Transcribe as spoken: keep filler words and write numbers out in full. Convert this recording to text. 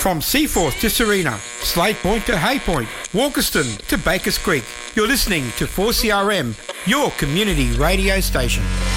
From Seaforth to Serena, Slade Point to Hay Point, Walkerston to Bakers Creek, you're listening to four C R M, your community radio station.